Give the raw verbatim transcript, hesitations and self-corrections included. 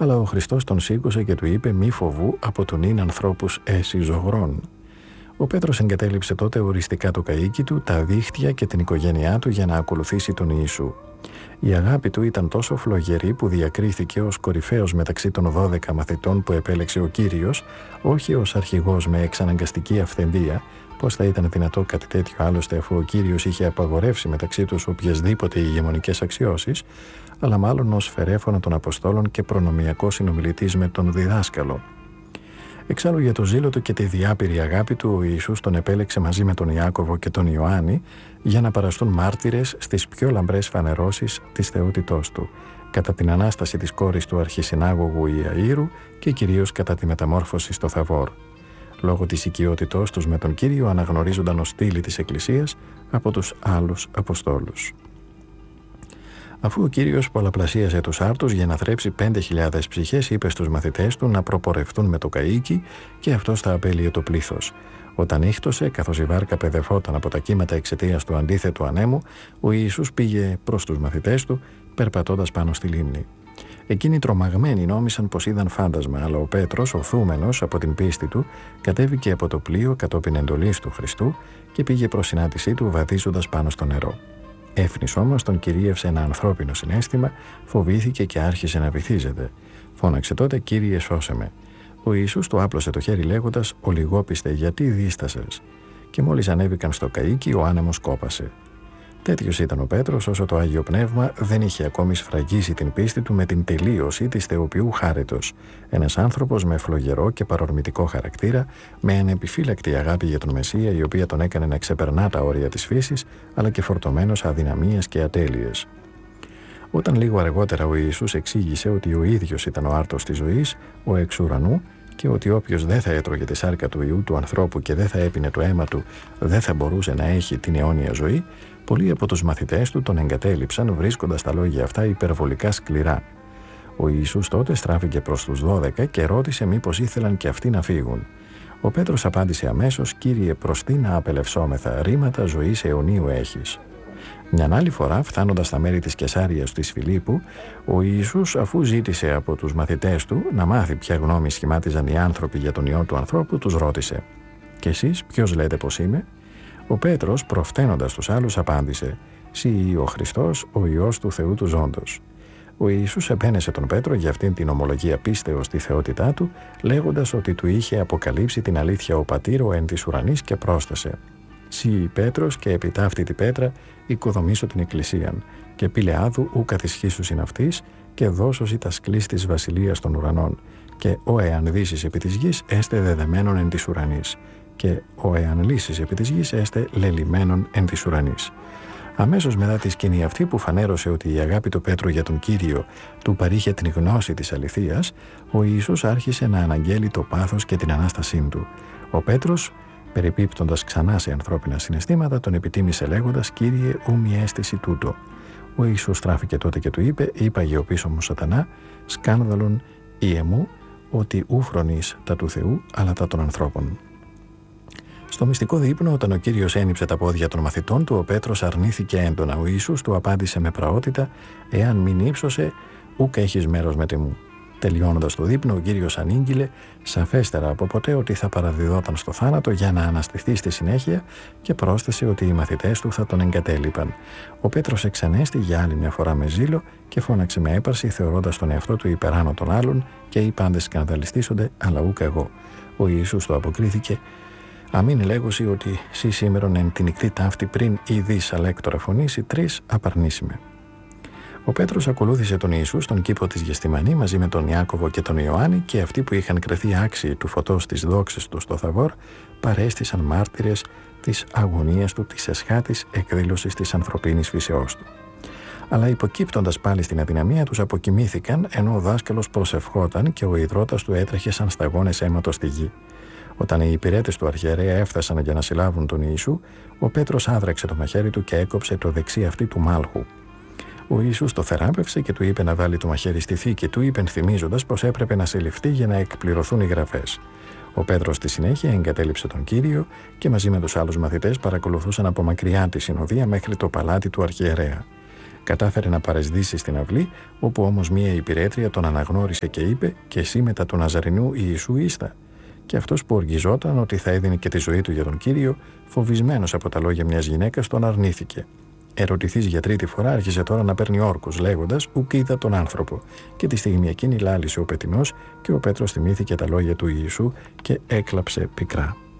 αλλά ο Χριστός τον σήκωσε και του είπε «Μη φοβού, από τον είναι ανθρώπους έσυ ζωγρών». Ο Πέτρος εγκατέλειψε τότε οριστικά το καΐκι του, τα δίχτυα και την οικογένειά του για να ακολουθήσει τον Ιησού. Η αγάπη του ήταν τόσο φλογερή που διακρίθηκε ως κορυφαίος μεταξύ των δώδεκα μαθητών που επέλεξε ο Κύριος, όχι ως αρχηγός με εξαναγκαστική αυθεντία, πώς θα ήταν δυνατό κάτι τέτοιο άλλωστε αφού ο Κύριος είχε απαγορεύσει μεταξύ τους οποιασδήποτε ηγεμονικές αξιώσεις, αλλά μάλλον ως φερέφωνα των Αποστόλων και προνομιακό συνομιλητής με τον διδάσκαλο. Εξάλλου για το ζήλο του και τη διάπειρη αγάπη του, ο Ιησούς τον επέλεξε μαζί με τον Ιάκωβο και τον Ιωάννη για να παραστούν μάρτυρες στις πιο λαμπρές φανερώσεις της θεότητός του, κατά την Ανάσταση της κόρης του αρχισυνάγωγου Ιαΐρου και κυρίως κατά τη μεταμόρφωση στο Θαβόρ. Λόγω της οικειότητός τους με τον Κύριο αναγνωρίζονταν ως στήλη της Εκκλησίας από τους άλλους Αποστόλους. Αφού ο Κύριος πολλαπλασίασε τους άρτους για να θρέψει πέντε χιλιάδες ψυχές, είπε στους μαθητές του να προπορευτούν με το καΐκι και αυτός θα απέλυε το πλήθος. Όταν ήχτωσε, καθώς η βάρκα παιδευόταν από τα κύματα εξαιτίας του αντίθετου ανέμου, ο Ιησούς πήγε προς τους μαθητές του, περπατώντας πάνω στη λίμνη. Εκείνοι τρομαγμένοι νόμισαν πως είδαν φάντασμα, αλλά ο Πέτρος, οθούμενος από την πίστη του, κατέβηκε από το πλοίο κατόπιν εντολής του Χριστού και πήγε προς συνάντησή του βαδίζοντας πάνω στο νερό. Έφνης όμως τον κυρίευσε ένα ανθρώπινο συναίσθημα, φοβήθηκε και άρχισε να βυθίζεται. Φώναξε τότε «Κύριε, σώσε με». Ο Ιησούς του άπλωσε το χέρι λέγοντας «Ολιγόπιστε, γιατί δίστασες?» Και μόλις ανέβηκαν στο καΐκι, ο άνεμος κόπασε. Τέτοιος ήταν ο Πέτρος, όσο το Άγιο Πνεύμα δεν είχε ακόμη σφραγίσει την πίστη του με την τελείωση της θεοποιού χάριτος. Ένας άνθρωπος με φλογερό και παρορμητικό χαρακτήρα, με ανεπιφύλακτη αγάπη για τον Μεσσία, η οποία τον έκανε να ξεπερνά τα όρια της φύσης, αλλά και φορτωμένος αδυναμίες και ατέλειες. Όταν λίγο αργότερα ο Ιησούς εξήγησε ότι ο ίδιος ήταν ο άρτος της ζωής, ο εξ ουρανού, και ότι όποιος δεν θα έτρωγε τη σάρκα του Υιού του ανθρώπου και δεν θα έπινε το αίμα του, δεν θα μπορούσε να έχει την αιώνια ζωή, πολλοί από τους μαθητές του τον εγκατέλειψαν βρίσκοντας τα λόγια αυτά υπερβολικά σκληρά. Ο Ιησούς τότε στράφηκε προς τους δώδεκα και ρώτησε μήπως ήθελαν και αυτοί να φύγουν. Ο Πέτρος απάντησε αμέσως «Κύριε, προς τι να απελευσόμεθα, ρήματα ζωής αιωνίου έχεις». Μιαν άλλη φορά, φτάνοντας στα μέρη της Κεσάριας της Φιλίππου, ο Ιησούς, αφού ζήτησε από τους μαθητές του να μάθει ποια γνώμη σχημάτιζαν οι άνθρωποι για τον Υιό του ανθρώπου, τους ρώτησε «Και εσείς ποιος λέτε πως είμαι?» Ο Πέτρος, προφθαίνοντας τους άλλους, απάντησε «Συ ο Χριστός, ο Υιός του Θεού του Ζώντος». Ο Ιησούς επένεσε τον Πέτρο για αυτήν την ομολογία πίστεως στη θεότητά του, λέγοντας ότι του είχε αποκαλύψει την αλήθεια ο Πατήρ εν της ουρανής και πρόσθεσε «Συ Πέτρος και επί ταύτη τη πέτρα οικοδομήσω την Εκκλησίαν και πηλεάδου ου καθισχύσουσιν αυτής και δώσωσι τα σκλής της βασιλείας των ουρανών και ο εάν δύσεις επί της γης έστε δεδεμένον εν της ουρανής και ο εάν λύσεις επί της γης έστε λελιμένον εν της ουρανής». Αμέσως μετά τη σκηνή αυτή που φανέρωσε ότι η αγάπη του Πέτρου για τον Κύριο του παρήχε την γνώση της αληθείας, ο Ιησούς άρχισε να αναγγέλει το πάθος και την Ανάστασή του. Ο Πέτρος, περιπίπτοντας ξανά σε ανθρώπινα συναισθήματα, τον επιτίμησε λέγοντας «Κύριε, ου μη αίσθηση τούτο». Ο Ιησούς στράφηκε τότε και του είπε «Είπαγε ο πίσω μου Σατανά, σκάνδαλον ή εμού, ότι ου φρονείς τα του Θεού, αλλά τα των ανθρώπων». Στο μυστικό δείπνο, όταν ο Κύριος ένιψε τα πόδια των μαθητών του, ο Πέτρος αρνήθηκε έντονα. Ο Ιησούς του απάντησε με πραότητα «Εάν μην ύψωσε, ούκ έχεις μέρος με τιμού». Τελειώνοντας το δείπνο, ο Κύριος ανήγγειλε σαφέστερα από ποτέ ότι θα παραδιδόταν στο θάνατο για να αναστηθεί στη συνέχεια και πρόσθεσε ότι οι μαθητές του θα τον εγκατέλειπαν. Ο Πέτρος εξανέστη για άλλη μια φορά με ζήλο και φώναξε με έπαρση, θεωρώντας τον εαυτό του υπεράνω των άλλων και οι πάντες σκανδαλιστήσονται, αλλά ούκ εγώ. Ο Ιησούς του αποκρίθηκε «Αμήν λέγωση ότι σύ σήμερον εν την νυχτή ταύτη πριν ειδείς αλέκτορα φωνήσει τρεις απαρνήσιμε». Ο Πέτρος ακολούθησε τον Ιησού στον κήπο της Γεστημανή μαζί με τον Ιάκωβο και τον Ιωάννη και αυτοί που είχαν κρεθεί άξιοι του φωτός της δόξης του στο Θαβόρ παρέστησαν μάρτυρες της αγωνίας του, της εσχάτης εκδήλωσης της ανθρωπίνης φύσεώς του. Αλλά υποκύπτοντας πάλι στην αδυναμία τους αποκοιμήθηκαν ενώ ο δάσκαλος προσευχόταν και ο ιδρώτας του έτρεχε σαν σταγόνες αίματος στη γη. Όταν οι υπηρέτες του αρχιερέα έφτασαν για να συλλάβουν τον Ιησού, ο Πέτρος άδραξε το μαχαίρι του και έκοψε το δεξί αυτί του μάλχου. Ο Ιησούς το θεράπευσε και του είπε να βάλει το μαχαίρι στη θήκη του, υπενθυμίζοντας πως έπρεπε να συλληφθεί για να εκπληρωθούν οι γραφές. Ο Πέτρος στη συνέχεια εγκατέλειψε τον Κύριο και μαζί με τους άλλους μαθητές παρακολουθούσαν από μακριά τη συνοδεία μέχρι το παλάτι του αρχιερέα. Κατάφερε να παρεσδίσει στην αυλή, όπου όμως μία υπηρέτρια τον αναγνώρισε και είπε «Και εσύ μετά του Ναζαρινού Ιησού ήστα». Και αυτός που οργιζόταν ότι θα έδινε και τη ζωή του για τον Κύριο, φοβισμένος από τα λόγια μιας γυναίκας, τον αρνήθηκε. Ερωτηθείς για τρίτη φορά, άρχισε τώρα να παίρνει όρκους, λέγοντας «Ουκ είδα τον άνθρωπο». Και τη στιγμή εκείνη λάλησε ο πετεινός και ο Πέτρος θυμήθηκε τα λόγια του Ιησού και έκλαψε πικρά.